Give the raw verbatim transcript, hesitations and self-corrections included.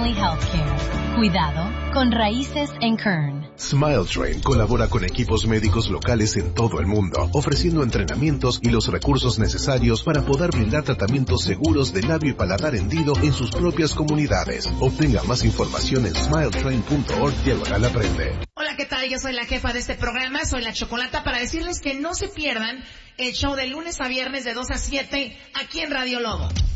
Family Healthcare. Cuidado con raíces en Kern. Smile Train colabora con equipos médicos locales en todo el mundo, ofreciendo entrenamientos y los recursos necesarios para poder brindar tratamientos seguros de labio y paladar hendido en sus propias comunidades. Obtenga más información en smiletrain punto org diagonal aprende. Hola, ¿qué tal? Yo soy la jefa de este programa, soy la Chocolata, para decirles que no se pierdan el show de lunes a viernes de dos a siete aquí en Radio Lobo.